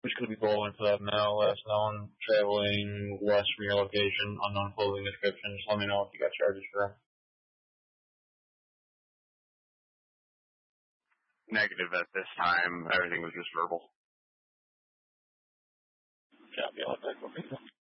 Which could be bowling for that mail, last known, traveling west from your location, unknown clothing description. Just let me know if you got charges for him. Negative at this time. Everything was just verbal. Copy, I'll take